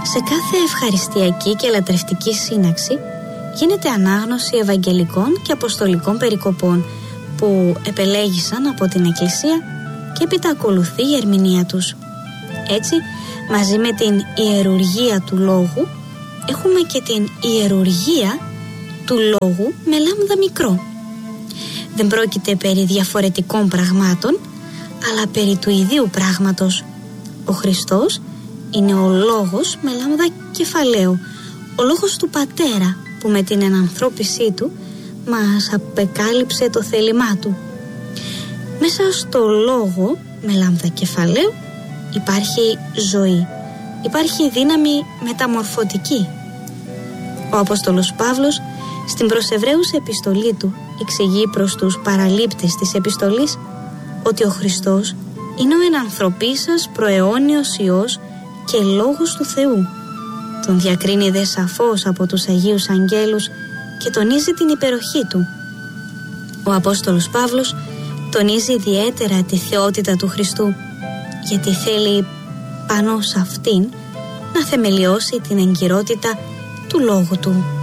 Σε κάθε ευχαριστιακή και λατρευτική σύναξη γίνεται ανάγνωση ευαγγελικών και αποστολικών περικοπών που επελέγησαν από την Εκκλησία και έπειτα ακολουθεί η ερμηνεία τους. Έτσι, μαζί με την ιερουργία του λόγου, έχουμε και την ιερουργία του λόγου με λάμδα μικρό. Δεν πρόκειται περί διαφορετικών πραγμάτων, αλλά περί του ιδίου πράγματος. Ο Χριστός είναι ο λόγος με λάμδα κεφαλαίο, ο λόγος του Πατέρα που με την ενανθρώπισή του μας απεκάλυψε το θέλημά του. Μέσα στο λόγο με λάμδα κεφαλαίο υπάρχει ζωή, υπάρχει δύναμη μεταμορφωτική. Ο Απόστολος Παύλος στην προς Εβραίους επιστολή του εξηγεί προς τους παραλήπτες της επιστολής ότι ο Χριστός είναι ο ενανθρωπίσας προαιώνιος Υιός και Λόγος του Θεού. Τον διακρίνει δε σαφώς από τους Αγίους Αγγέλους και τονίζει την υπεροχή του. Ο Απόστολος Παύλος τονίζει ιδιαίτερα τη θεότητα του Χριστού, γιατί θέλει πάνω σε αυτήν να θεμελιώσει την εγκυρότητα του Λόγου του.